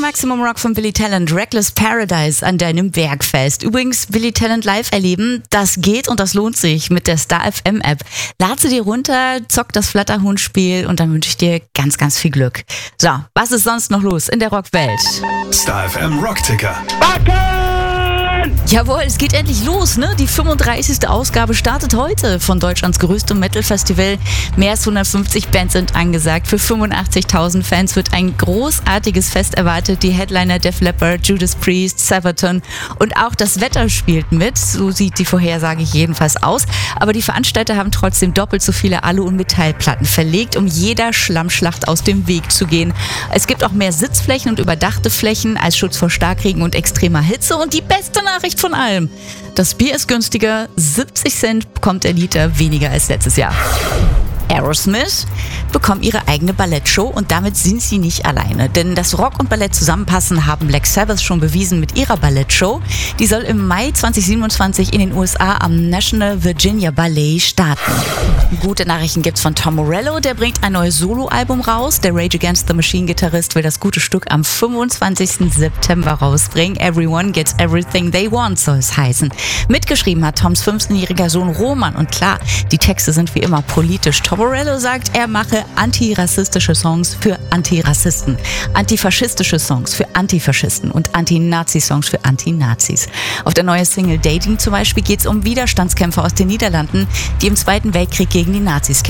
Maximum Rock von Billy Talent, Reckless Paradise an deinem Bergfest. Übrigens, Billy Talent live erleben, das geht und das lohnt sich mit der Star FM App. Lad sie dir runter, zock das Flatterhund-Spiel und dann wünsche ich dir ganz, ganz viel Glück. So, was ist sonst noch los in der Rockwelt? Star FM Rockticker. Jawohl, es geht endlich los, ne? Die 35. Ausgabe startet heute von Deutschlands größtem Metal-Festival. Mehr als 150 Bands sind angesagt. Für 85.000 Fans wird ein großartiges Fest erwartet. Die Headliner Def Leppard, Judas Priest, Sabaton und auch das Wetter spielt mit. So sieht die Vorhersage jedenfalls aus. Aber die Veranstalter haben trotzdem doppelt so viele Alu- und Metallplatten verlegt, um jeder Schlammschlacht aus dem Weg zu gehen. Es gibt auch mehr Sitzflächen und überdachte Flächen als Schutz vor Starkregen und extremer Hitze. Und die beste Nachricht von allem: Das Bier ist günstiger, 70 Cent bekommt der Liter weniger als letztes Jahr. Aerosmith bekommen ihre eigene Ballettshow und damit sind sie nicht alleine. Denn dass Rock und Ballett zusammenpassen, haben Black Sabbath schon bewiesen mit ihrer Ballettshow. Die soll im Mai 2027 in den USA am National Virginia Ballet starten. Gute Nachrichten gibt's von Tom Morello, der bringt ein neues Soloalbum raus. Der Rage Against the Machine Gitarrist will das gute Stück am 25. September rausbringen. Everyone Gets Everything They Want soll es heißen. Mitgeschrieben hat Toms 15-jähriger Sohn Roman und klar, die Texte sind wie immer politisch. Tom Morello sagt, er mache antirassistische Songs für Antirassisten, antifaschistische Songs für Antifaschisten und Anti-Nazi-Songs für Anti-Nazis. Auf der neuen Single Dating zum Beispiel geht es um Widerstandskämpfer aus den Niederlanden, die im Zweiten Weltkrieg gegen die Nazis kämpfen.